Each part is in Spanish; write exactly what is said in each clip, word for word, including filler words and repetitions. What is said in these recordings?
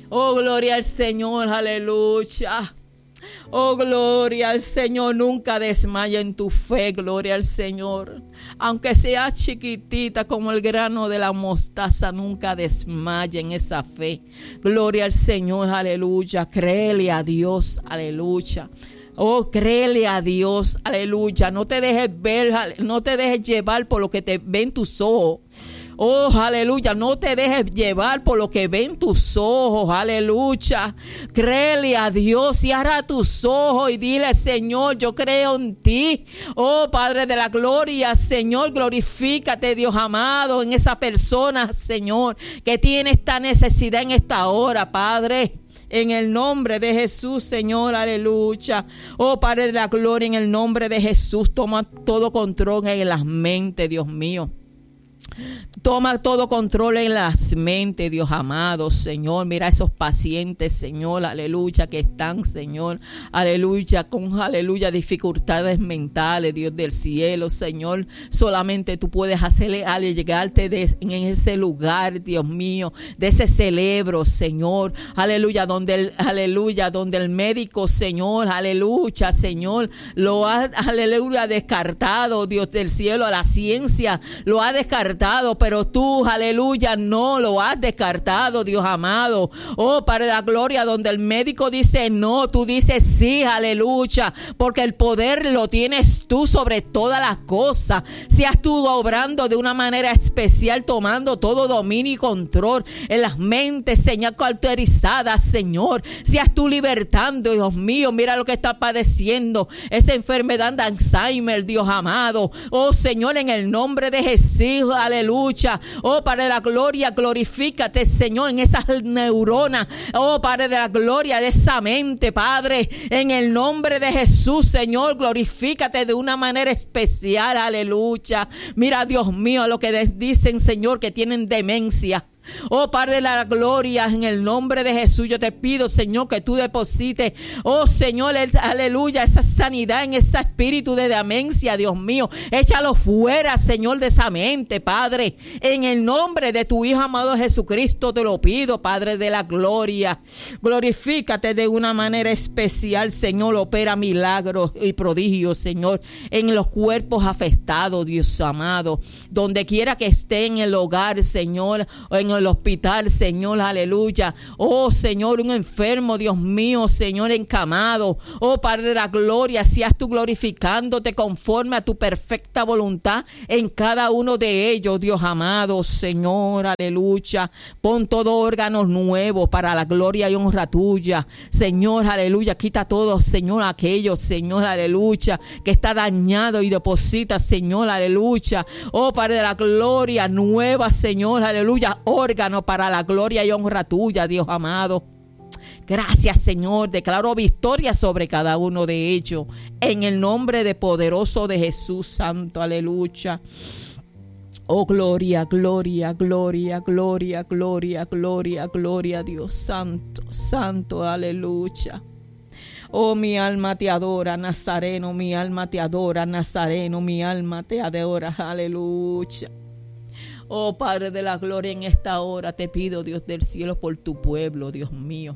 Oh, gloria al Señor, aleluya. Oh, gloria al Señor, nunca desmaya en tu fe, gloria al Señor. Aunque sea chiquitita como el grano de la mostaza, nunca desmaya en esa fe. Gloria al Señor, aleluya. Créele a Dios, aleluya. Oh, créele a Dios, aleluya. No te dejes ver, no te dejes llevar por lo que te ven tus ojos. Oh, aleluya, no te dejes llevar por lo que ven tus ojos, aleluya. Créele a Dios, cierra tus ojos y dile: Señor, yo creo en ti. Oh, Padre de la gloria, Señor, glorifícate, Dios amado, en esa persona, Señor, que tiene esta necesidad en esta hora, Padre. En el nombre de Jesús, Señor, aleluya. Oh, Padre de la gloria, en el nombre de Jesús, toma todo control en las mentes, Dios mío. Toma todo control en las mentes, Dios amado, Señor. Mira esos pacientes, Señor, aleluya, que están, Señor, aleluya, con, aleluya, dificultades mentales, Dios del cielo, Señor. Solamente tú puedes hacerle al llegarte de, en ese lugar, Dios mío, de ese cerebro, Señor, aleluya, donde el, aleluya, donde el médico, Señor, aleluya, Señor, lo ha, aleluya, descartado, Dios del cielo, la ciencia lo ha descartado, pero tú, aleluya, no lo has descartado, Dios amado. Oh, Padre de la gloria, donde el médico dice no, tú dices sí, aleluya, porque el poder lo tienes tú sobre todas las cosas. Seas tú obrando de una manera especial, tomando todo dominio y control en las mentes, señal cauterizada, Señor. Seas tú libertando, Dios mío, mira lo que está padeciendo esa enfermedad de Alzheimer, Dios amado. Oh, Señor, en el nombre de Jesús, aleluya. Oh, Padre de la gloria, glorifícate, Señor, en esas neuronas. Oh, Padre de la gloria, de esa mente, Padre, en el nombre de Jesús, Señor, glorifícate de una manera especial, aleluya. Mira, Dios mío, lo que dicen, Señor, que tienen demencia. Oh, Padre de la gloria, en el nombre de Jesús, yo te pido, Señor, que tú deposites, oh, Señor, el, aleluya, esa sanidad en ese espíritu de demencia, Dios mío. Échalo fuera, Señor, de esa mente, Padre. En el nombre de tu Hijo amado Jesucristo te lo pido, Padre de la gloria. Glorifícate de una manera especial, Señor. Opera milagros y prodigios, Señor, en los cuerpos afectados, Dios amado. Donde quiera que esté en el hogar, Señor, o en el hospital, Señor, aleluya. Oh, Señor, un enfermo, Dios mío, Señor, encamado. Oh, Padre de la gloria, seas tú glorificándote conforme a tu perfecta voluntad en cada uno de ellos, Dios amado, Señor, aleluya. Pon todo órgano nuevo para la gloria y honra tuya, Señor, aleluya. Quita todo, Señor, aquello, Señor, aleluya, que está dañado y deposita, Señor, aleluya. Oh, Padre de la gloria, nueva, Señor, aleluya, órgano para la gloria y honra tuya, Dios amado. Gracias, Señor. Declaro victoria sobre cada uno de ellos en el nombre de poderoso de Jesús Santo, aleluya. Oh, gloria, gloria, gloria, gloria, gloria, gloria, gloria, Dios Santo, Santo, aleluya. Oh, mi alma te adora, Nazareno, mi alma te adora, Nazareno, mi alma te adora, aleluya. Oh, Padre de la gloria, en esta hora te pido, Dios del cielo, por tu pueblo, Dios mío.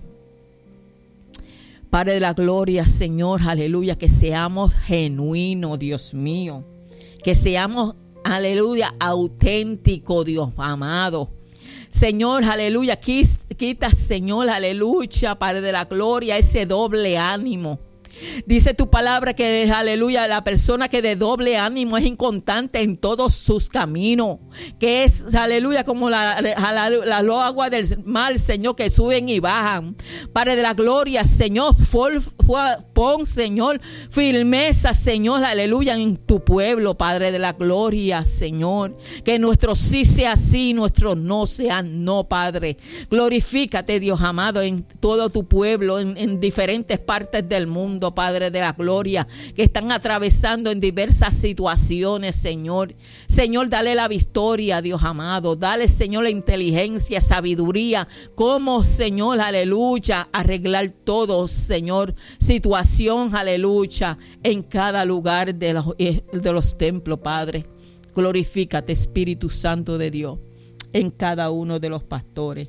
Padre de la gloria, Señor, aleluya, que seamos genuinos, Dios mío. Que seamos, aleluya, auténticos, Dios amado. Señor, aleluya, quita, Señor, aleluya, Padre de la gloria, ese doble ánimo. Dice tu palabra que, aleluya, la persona que de doble ánimo es inconstante en todos sus caminos, que es, aleluya, como la, la, la, la agua del mar, Señor, que suben y bajan. Padre de la gloria, Señor, for, for, pon, Señor, firmeza, Señor, aleluya, en tu pueblo, Padre de la gloria, Señor, que nuestro sí sea sí, nuestro no sea no, Padre. Glorifícate, Dios amado, en todo tu pueblo, en, en diferentes partes del mundo, Padre de la gloria, que están atravesando en diversas situaciones, Señor. Señor, dale la victoria, Dios amado. Dale, Señor, la inteligencia, sabiduría, cómo, Señor, aleluya, arreglar todo, Señor, situación, aleluya, en cada lugar de los, de los templos, Padre. Glorifícate, Espíritu Santo de Dios, en cada uno de los pastores.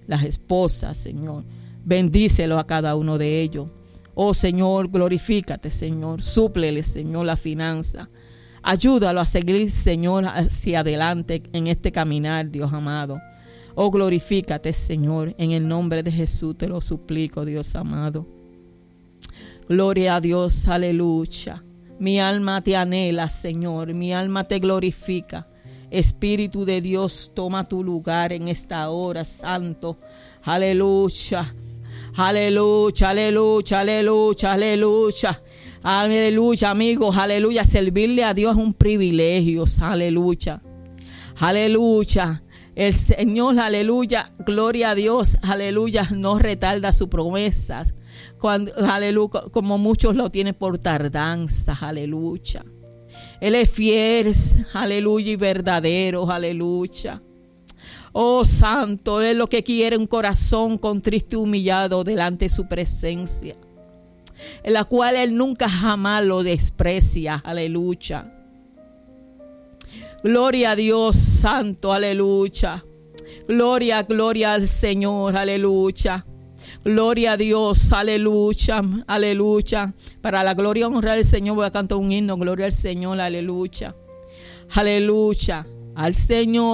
las esposas, Señor. Bendícelo a cada uno de ellos. Oh Señor, glorifícate, Señor. Súplele, Señor, la finanza. Ayúdalo a seguir, Señor, hacia adelante en este caminar, Dios amado. Oh, glorifícate, Señor. En el nombre de Jesús te lo suplico, Dios amado. Gloria a Dios, aleluya. Mi alma te anhela, Señor. Mi alma te glorifica. Espíritu de Dios, toma tu lugar en esta hora, Santo. Aleluya. Aleluya, aleluya, aleluya, aleluya. Aleluya, amigos, aleluya. Servirle a Dios es un privilegio, aleluya. Aleluya. El Señor, aleluya, gloria a Dios, aleluya, no retarda sus promesas. Cuando, aleluya, como muchos lo tienen por tardanza, aleluya. Él es fiel, aleluya, y verdadero, aleluya. Oh, santo, Él lo que quiere, un corazón contrito y humillado delante de su presencia, en la cual Él nunca jamás lo desprecia, aleluya. Gloria a Dios, santo, aleluya. Gloria, gloria al Señor, aleluya. Gloria a Dios, aleluya, aleluya. Para la gloria y honra del Señor voy a cantar un himno, gloria al Señor, aleluya. Aleluya, al Señor.